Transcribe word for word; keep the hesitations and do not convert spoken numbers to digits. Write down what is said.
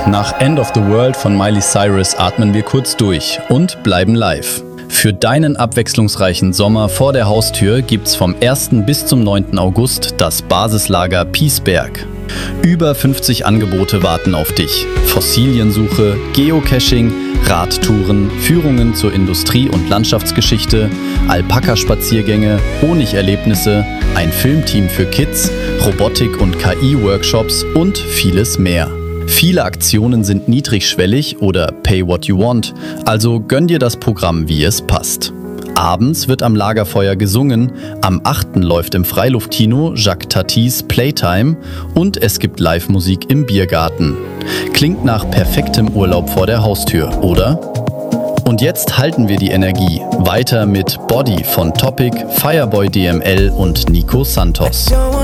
Nach End of the World von Miley Cyrus atmen wir kurz durch und bleiben live. Für deinen abwechslungsreichen Sommer vor der Haustür gibt's vom ersten bis zum neunten August das Basislager Piesberg. Über fünfzig Angebote warten auf dich. Fossiliensuche, Geocaching, Radtouren, Führungen zur Industrie- und Landschaftsgeschichte, Alpaka-Spaziergänge, Honigerlebnisse, ein Filmteam für Kids, Robotik- und K I-Workshops und vieles mehr. Viele Aktionen sind niedrigschwellig oder Pay What You Want, also gönn dir das Programm, wie es passt. Abends wird am Lagerfeuer gesungen, am achten läuft im Freiluftkino Jacques Tatis Playtime und es gibt Live-Musik im Biergarten. Klingt nach perfektem Urlaub vor der Haustür, oder? Und jetzt halten wir die Energie. Weiter mit Body von Topic, Fireboy D M L und Nico Santos.